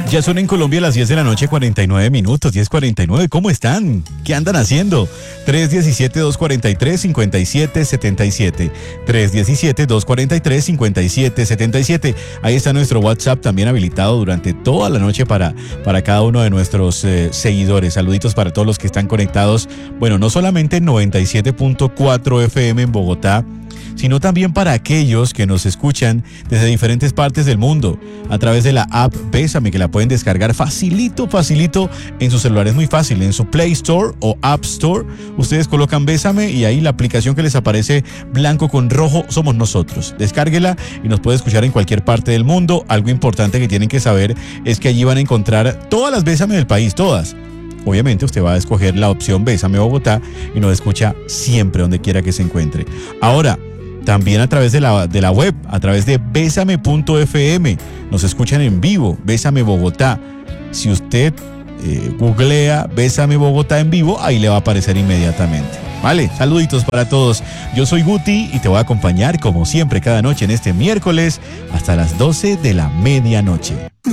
Ya son en Colombia las 10 de la noche, 49 minutos, 10:49. ¿Cómo están? ¿Qué andan haciendo? 317-243-5777. 317-243-5777. Ahí está nuestro WhatsApp también habilitado durante toda la noche para cada uno de nuestros seguidores. Saluditos para todos los que están conectados. Bueno, no solamente en 97.4 FM en Bogotá, sino también para aquellos que nos escuchan desde diferentes partes del mundo a través de la app Bésame, que la pueden descargar facilito en su celular. Es muy fácil, en su Play Store o App Store ustedes colocan Bésame y ahí la aplicación que les aparece blanco con rojo somos nosotros. Descárguela y nos puede escuchar en cualquier parte del mundo. Algo importante que tienen que saber es que allí van a encontrar todas las Bésame del país, todas. Obviamente usted va a escoger la opción Bésame Bogotá y nos escucha siempre donde quiera que se encuentre. Ahora, también a través de la web, a través de besame.fm, nos escuchan en vivo, Bésame Bogotá. Si usted googlea Bésame Bogotá en vivo, ahí le va a aparecer inmediatamente. Vale, saluditos para todos. Yo soy Guti y te voy a acompañar como siempre cada noche en este miércoles hasta las 12 de la medianoche.